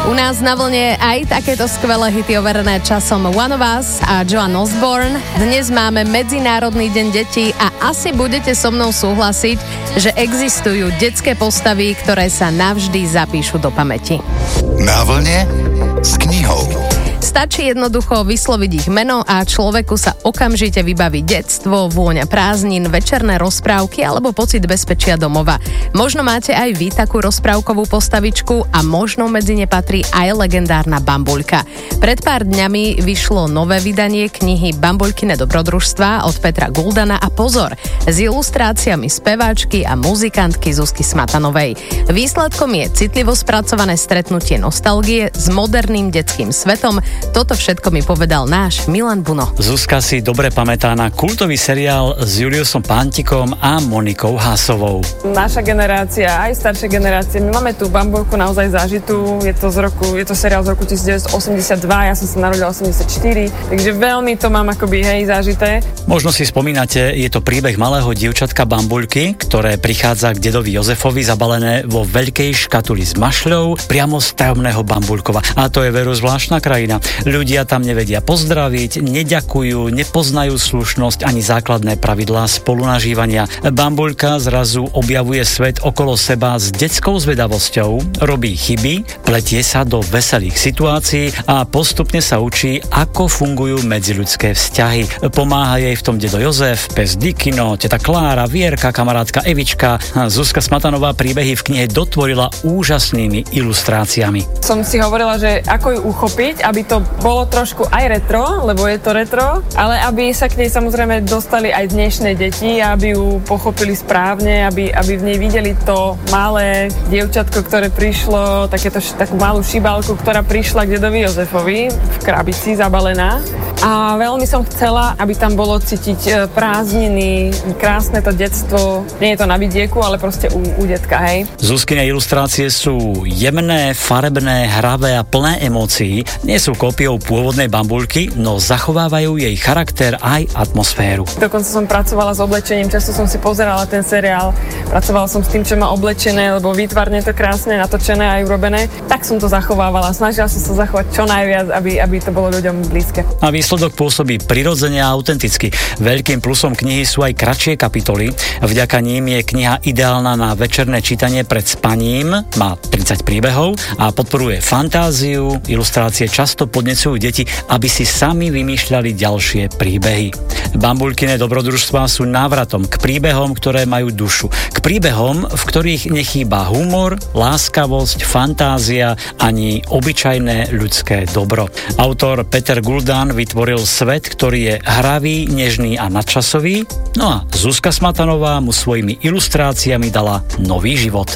U nás na vlne aj takéto skvelé hity overené časom One of Us a Joan Osborne. Dnes máme Medzinárodný deň detí a asi budete so mnou súhlasiť, že existujú detské postavy, ktoré sa navždy zapíšu do pamäti. Na vlne s knihou. Stačí jednoducho vysloviť ich meno a človeku sa okamžite vybaví detstvo, vôňa prázdnin, večerné rozprávky alebo pocit bezpečia domova. Možno máte aj vy takú rozprávkovú postavičku a možno medzi ne patrí aj legendárna Bambuľka. Pred pár dňami vyšlo nové vydanie knihy Bambuľkine dobrodružstvá od Petra Guldana a pozor, s ilustráciami speváčky a muzikantky Zuzky Smatanovej. Výsledkom je citlivo spracované stretnutie nostalgie s moderným detským svetom. Toto všetko mi povedal náš Milan Buno. Zuzka si dobre pamätá na kultový seriál s Juliusom Pántikom a Monikou Hásovou. Naša generácia, aj staršia generácia, my máme tú Bambuľku naozaj zažitú. Je to seriál z roku 1982, ja som sa narodila 84, takže veľmi to mám akoby zažité. Možno si spomínate, je to príbeh malého dievčatka Bambuľky, ktoré prichádza k dedovi Jozefovi zabalené vo veľkej škatuli s mašľou priamo z tajomného Bambuľkova. A to je veru zvláštna krajina. Ľudia tam nevedia pozdraviť, neďakujú, nepoznajú slušnosť ani základné pravidlá spolunažívania. Bambuľka zrazu objavuje svet okolo seba s detskou zvedavosťou, robí chyby, pletie sa do veselých situácií a postupne sa učí, ako fungujú medziľudské vzťahy. Pomáha jej v tom dedo Jozef, pes Dikino, teta Klára, Vierka, kamarátka Evička. Zuzka Smatanová príbehy v knihe dotvorila úžasnými ilustráciami. Som si hovorila, že ako ju uchopiť, aby to bolo trošku aj retro, lebo je to retro, ale aby sa k nej samozrejme dostali aj dnešné deti, aby ju pochopili správne, aby v nej videli to malé dievčatko, ktoré prišlo, takú malú šibalku, ktorá prišla k dedovi Jozefovi v krabici zabalená. A veľmi som chcela, aby tam bolo cítiť prázdniny, krásne to detstvo. Nie je to na vidieku, ale proste u detka, hej. Zuzkine ilustrácie sú jemné, farebné, hravé a plné emócií. Nie sú kópiou pôvodnej Bambuľky, no zachovávajú jej charakter aj atmosféru. Dokonca som pracovala s oblečením, často som si pozerala ten seriál, pracovala som s tým, čo má oblečené, lebo výtvarne to krásne natočené aj urobené. Tak som to zachovávala, snažila som sa zachovať čo najviac, aby to bolo ľuďom blízke. A výsledok pôsobí prirodzene a autenticky. Veľkým plusom knihy sú aj kratšie kapitoly. Vďaka ním je kniha ideálna na večerné čítanie pred spaním, má 30 príbehov a podporuje fantáziu. Ilustrácie často podnecujú deti, aby si sami vymýšľali ďalšie príbehy. Bambuľkine dobrodružstvá sú návratom k príbehom, ktoré majú dušu. K príbehom, v ktorých nechýba humor, láskavosť, fantázia ani obyčajné ľudské dobro. Autor Peter Guldan vytvoril svet, ktorý je hravý, nežný a nadčasový. No a Zuzka Smatanová mu svojimi ilustráciami dala nový život.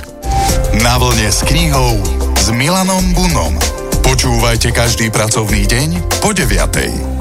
Na vlne s knihou s Milanom Bunom. Počúvajte každý pracovný deň po 9:00.